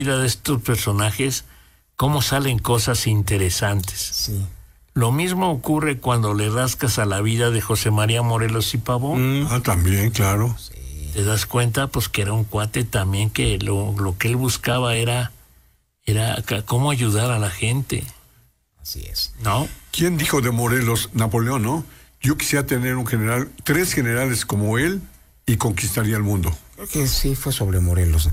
vida de estos personajes, cómo salen cosas interesantes. Sí. Lo mismo ocurre cuando le rascas a la vida de José María Morelos y Pavón. También, claro. Sí. Te das cuenta, pues, que era un cuate también que lo que él buscaba era cómo ayudar a la gente. Así es. ¿No? ¿Quién dijo de Morelos? Napoleón, ¿no? Yo quisiera tener un general, 3 generales como él y conquistaría el mundo. Creo que sí fue sobre Morelos.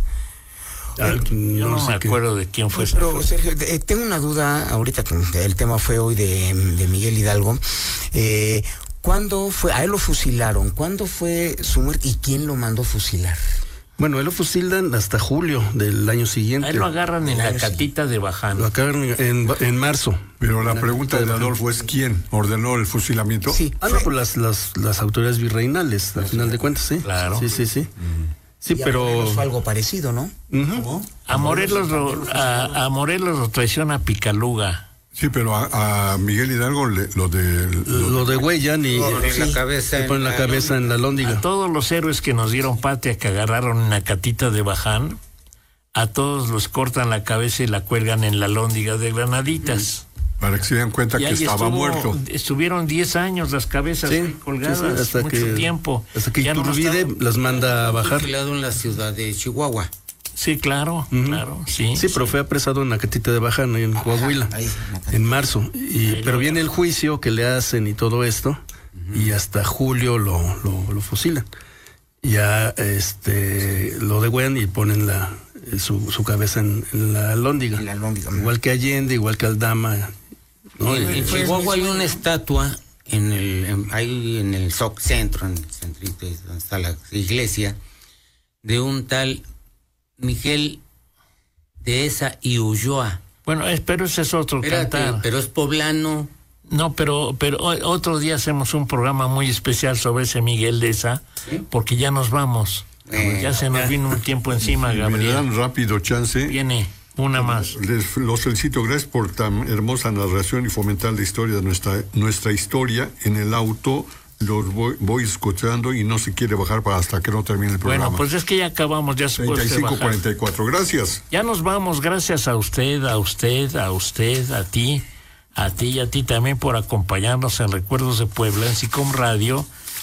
Yo no me acuerdo de quién fue. Pero, Sergio, tengo una duda, ahorita que el tema fue hoy de Miguel Hidalgo. ¿Cuándo fue? A él lo fusilaron. ¿Cuándo fue su muerte y quién lo mandó fusilar? Bueno, él lo fusilan hasta julio del año siguiente. A él lo agarran en la catita de Baján. Lo agarran en marzo. Pero la pregunta de Adolfo es ¿quién ordenó el fusilamiento? Sí. No, pues las autoridades virreinales, al final de cuentas, sí. Claro. Sí. Sí, Y pero... a Morelos fue algo parecido, ¿no? Uh-huh. A Morelos lo traiciona Picaluga. Sí, pero a Miguel Hidalgo lo de Huellan y la cabeza ponen la cabeza en la lóndiga. A todos los héroes que nos dieron patria, que agarraron en la catita de Baján, a todos los cortan la cabeza y la cuelgan en la lóndiga de Granaditas. para que se den cuenta y que estaba muerto. Estuvieron 10 años las cabezas colgadas, hasta mucho tiempo. Hasta que Iturbide las manda a bajar. Fusilado en la ciudad de Chihuahua. Sí, claro, claro, sí. Sí, pero fue apresado en la catita de Baján, en Coahuila, en marzo. Pero viene el juicio que le hacen y todo esto, y hasta julio lo fusilan. Ya lo degüellan y ponen su cabeza en la alhóndiga. Igual que Allende, igual que Aldama. ¿no? En Chihuahua hay una estatua ahí en el centro, en el centrito, donde está la iglesia, de un tal Miguel Dehesa y Ulloa. Bueno, pero ese es otro cantar. Pero es poblano. No, pero otro día hacemos un programa muy especial sobre ese Miguel Dehesa, ¿sí? Porque ya nos vamos. Ya se nos vino un tiempo encima, Gabriel. Me dan rápido chance. Viene una más. Los felicito, gracias por tan hermosa narración y fomentar la historia de nuestra historia. En el auto los voy escuchando y no se quiere bajar hasta que no termine el programa. Bueno, pues es que ya acabamos, ya se puede bajar. 35-44, gracias. Ya nos vamos, gracias a usted, a ti y a ti también por acompañarnos en Recuerdos de Puebla, en SICOM Radio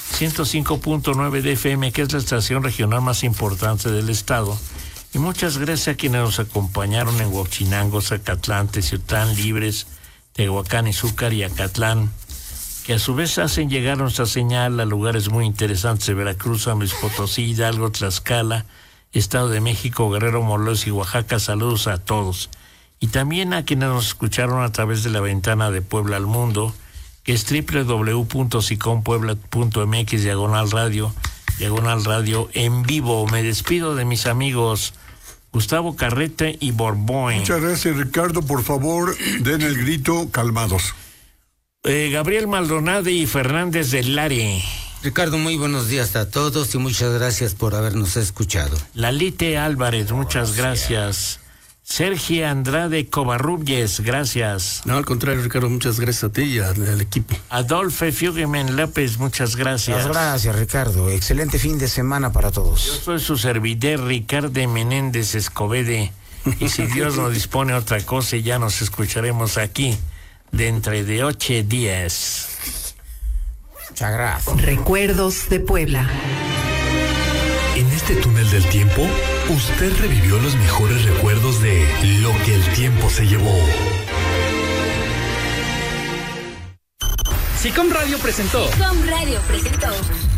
105.9 de FM, que es la estación regional más importante del estado. Y muchas gracias a quienes nos acompañaron en Huachinango, Zacatlán, Teciutlán, Libres, Tehuacán, Izúcar y Acatlán, que a su vez hacen llegar nuestra señal a lugares muy interesantes de Veracruz, San Luis Potosí, Hidalgo, Tlaxcala, Estado de México, Guerrero, Morelos y Oaxaca. Saludos a todos. Y también a quienes nos escucharon a través de la ventana de Puebla al Mundo, que es www.sicompuebla.mx/radio en vivo. Me despido de mis amigos Gustavo Carrete y Borboen. Muchas gracias, Ricardo. Por favor, den el grito calmados. Gabriel Maldonado y Fernández del Lare. Ricardo, muy buenos días a todos y muchas gracias por habernos escuchado. Lalite Álvarez, muchas gracias. Sergio Andrade Covarrubias, gracias. No, al contrario, Ricardo, muchas gracias a ti y al equipo. Adolfo Fuggeman López, muchas gracias. Muchas gracias, Ricardo. Excelente fin de semana para todos. Yo soy su servidor, Ricardo Menéndez Escobede. Y si Dios nos dispone otra cosa, ya nos escucharemos aquí dentro de 8 días. Muchas gracias. Recuerdos de Puebla. En este túnel del tiempo, usted revivió los mejores recuerdos de lo que el tiempo se llevó. SICOM Radio presentó.